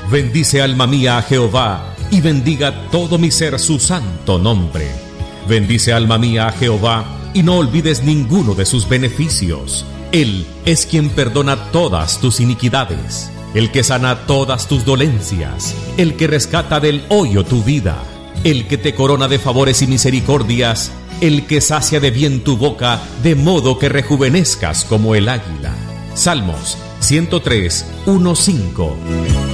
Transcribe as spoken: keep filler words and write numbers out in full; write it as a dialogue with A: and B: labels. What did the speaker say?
A: Bendice alma mía a Jehová, y bendiga todo mi ser su santo nombre. Bendice alma mía a Jehová, y no olvides ninguno de sus beneficios. Él es quien perdona todas tus iniquidades, el que sana todas tus dolencias, el que rescata del hoyo tu vida, el que te corona de favores y misericordias, el que sacia de bien tu boca, de modo que rejuvenezcas como el águila. Salmos ciento tres, uno, cinco.